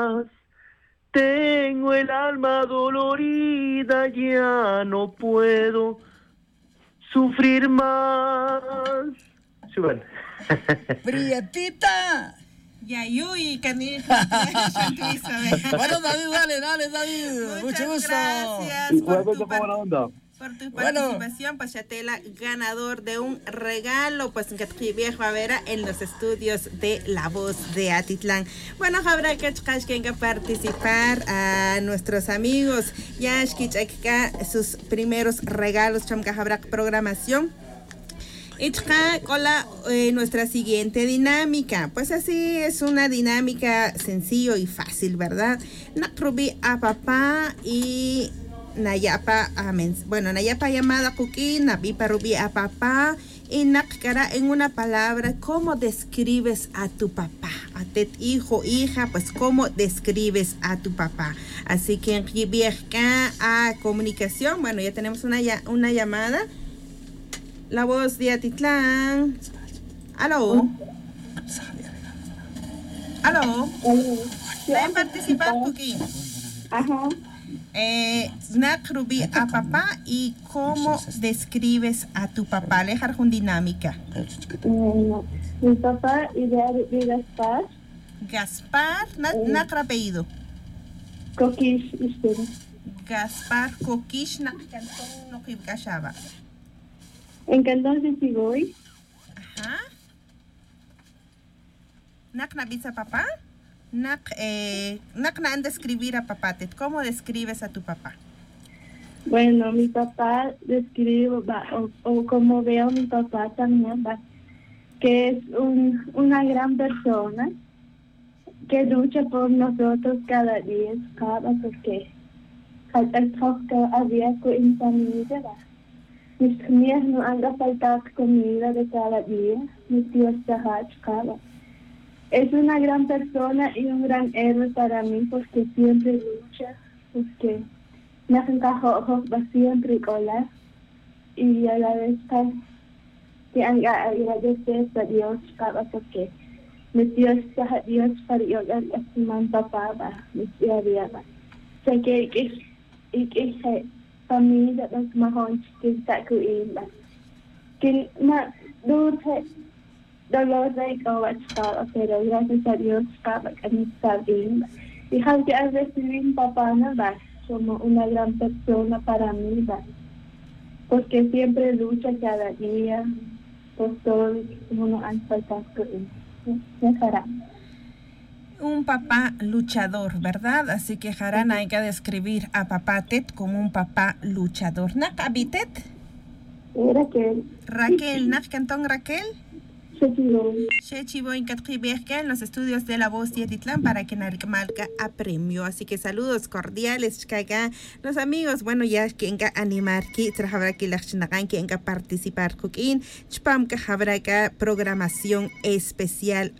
más. Tengo el alma dolorida, ya no puedo sufrir más. Sí, bueno. ¡Prietita! Yayuy, canija. Bueno, David, dale, David. Mucho gusto. Gracias por tu Bueno. participación, Pachatela, ganador de un regalo, pues que viejo a ver en los estudios de La Voz de Atitlán. Bueno, habrá que participar a nuestros amigos, ya sus primeros regalos, chamca habrá programación. Ichka con nuestra siguiente dinámica. Pues así es una dinámica sencillo y fácil, ¿verdad? Nakrubi a papá y Nayapa Nayapa llamada Kuki, Nabipa Rubi a papá y Nakara en una palabra. ¿Cómo describes a tu papá? A tu hijo, hija, pues ¿cómo describes a tu papá? Así que en Ribiesca a comunicación, bueno, ya tenemos una llamada. La Voz de Atitlán. ¿Aló? ¿Aló? ¿Pueden participar aquí? Ajá. Nakrubi a papá y cómo describes a tu papá. Lejar con dinámica. Mi papá y de Gaspar. Gaspar, nakra apellido. Kokish, usted. Gaspar Kokish, nakantón no kibkashaba. En Cantón Sisigoy. Ajá. Nakna bisa papá. Nakna describir a papá. ¿Cómo describes a tu papá? Bueno, mi papá describe, o como veo mi papá también, que es una gran persona que lucha por nosotros cada día, porque había con familia. Mis tías no han faltado comida de cada día. Mis tíos es una gran persona y un gran héroe para mí porque siempre lucha, porque me hacen ojos siempre colar y a la vez que agradecer a Dios porque mis tíos Dios para yo estiman papá mis tíos sé que familia los mahones que está cuida que no dulce dolor de coachado pero gracias a Dios para que me está bien y que al recibir papá como una gran persona para mí porque siempre lucha cada día por todo uno han faltado un papá luchador, ¿verdad? Así que Jarana hay que describir a papá Tet como un papá luchador. ¿Nak habitet? Raquel. Raquel, ¿nak cantón Raquel? Chechiboy. En los estudios de La Voz de Atitlán para que Narcamalca apremió. Así que saludos cordiales, Chcaga. Los amigos, bueno, ya que enga animar que trabajar que la chinagan que enga participar coquín, chpam que habrá programación especial